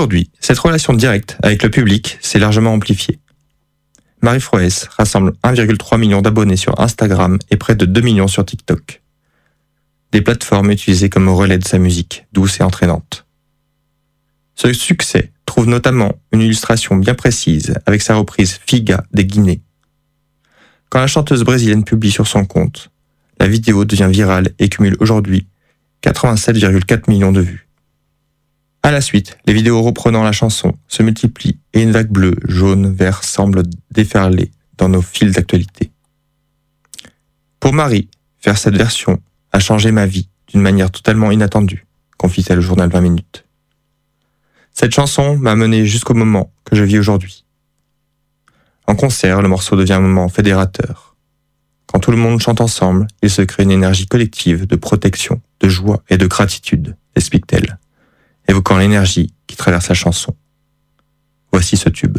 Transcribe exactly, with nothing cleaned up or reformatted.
Aujourd'hui, cette relation directe avec le public s'est largement amplifiée. Marie Froès rassemble un virgule trois million d'abonnés sur Instagram et près de deux millions sur TikTok. Des plateformes utilisées comme relais de sa musique, douce et entraînante. Ce succès trouve notamment une illustration bien précise avec sa reprise Figa des Guinées. Quand la chanteuse brésilienne publie sur son compte, la vidéo devient virale et cumule aujourd'hui quatre-vingt-sept virgule quatre millions de vues. À la suite, les vidéos reprenant la chanson se multiplient et une vague bleue, jaune, vert semble déferler dans nos fils d'actualité. Pour Marie, faire cette version a changé ma vie d'une manière totalement inattendue, confie-t-elle au journal vingt minutes. Cette chanson m'a mené jusqu'au moment que je vis aujourd'hui. En concert, le morceau devient un moment fédérateur. Quand tout le monde chante ensemble, il se crée une énergie collective de protection, de joie et de gratitude, explique-t-elle, évoquant l'énergie qui traverse la chanson. Voici ce tube.